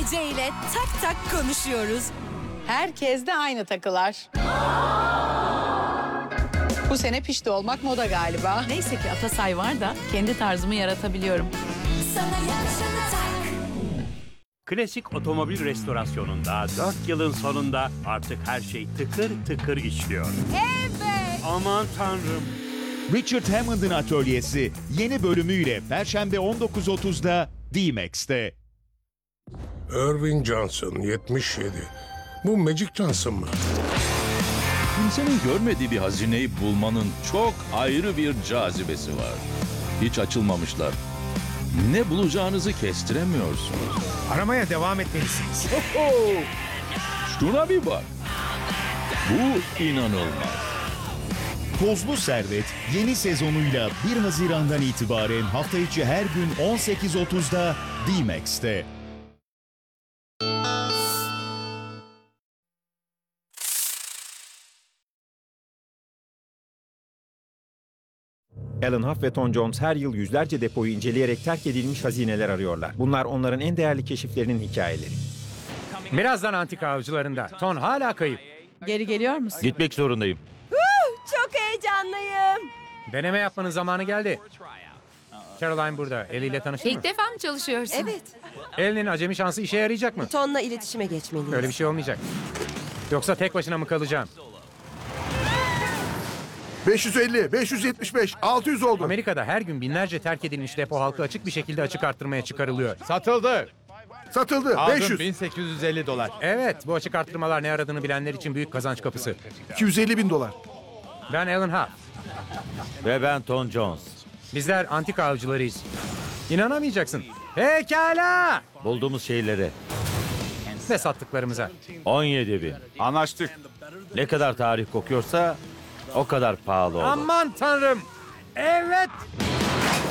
Ece ile tak tak konuşuyoruz. Herkes de aynı takılar. Bu sene pişti olmak moda galiba. Neyse ki Atasay var da kendi tarzımı yaratabiliyorum. Sana yaşını tak. Klasik otomobil restorasyonunda 4 yılın sonunda artık her şey tıkır tıkır işliyor. Evet. Aman tanrım. Richard Hammond'ın Atölyesi yeni bölümüyle Perşembe 19.30'da D-Max'te. Irving Johnson 77. Bu Magic Johnson mı? Kimsenin görmediği bir hazineyi bulmanın çok ayrı bir cazibesi var. Hiç açılmamışlar. Ne bulacağınızı kestiremiyorsunuz. Aramaya devam etmelisiniz. Şuna bir bak. Bu inanılmaz. Tozlu Servet yeni sezonuyla 1 Haziran'dan itibaren hafta içi her gün 18.30'da D-Max'te. Alan Huff ve Tom Jones her yıl yüzlerce depoyu inceleyerek terk edilmiş hazineler arıyorlar. Bunlar onların en değerli keşiflerinin hikayeleri. Birazdan antika avcılarında. Ton hala kayıp. Geri geliyor musun? Gitmek zorundayım. Çok heyecanlıyım. Deneme yapmanın zamanı geldi. Caroline burada. Ellie ile tanıştın mı? İlk defa mı çalışıyorsun? Evet, Ellie'nin acemi şansı işe yarayacak mı? Ton'la iletişime geçmeliyiz. Öyle bir şey olmayacak. Yoksa tek başına mı kalacağım? 550, 575, 600 oldu. Amerika'da her gün binlerce terk edilmiş depo halka açık bir şekilde açık arttırmaya çıkarılıyor. Satıldı. Satıldı. Aldım 500. 1850 dolar. Evet, bu açık arttırmalar ne aradığını bilenler için büyük kazanç kapısı. 250 bin dolar. Ben Alan Huff. Ve ben Tom Jones. Bizler antika avcılarıyız. İnanamayacaksın. Pekala! Bulduğumuz şeyleri. Ve sattıklarımıza. 17 bin. Anlaştık. Ne kadar tarih kokuyorsa o kadar pahalı oldu. Aman tanrım! Evet!